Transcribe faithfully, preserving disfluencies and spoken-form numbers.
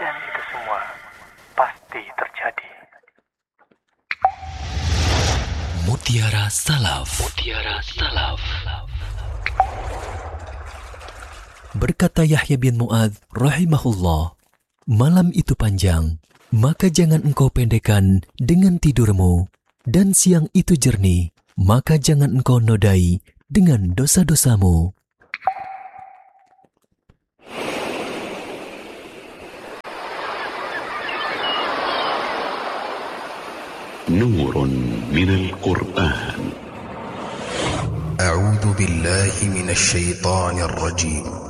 Dan itu semua pasti terjadi. Mutiara Salaf. Mutiara Salaf. Berkata Yahya bin Mu'adz rahimahullah, malam itu panjang, maka jangan engkau pendekkan dengan tidurmu, dan siang itu jernih, maka jangan engkau nodai dengan dosa-dosamu. Nurun minal Qur'an. A'udzu billahi minasy syaithanir rajim.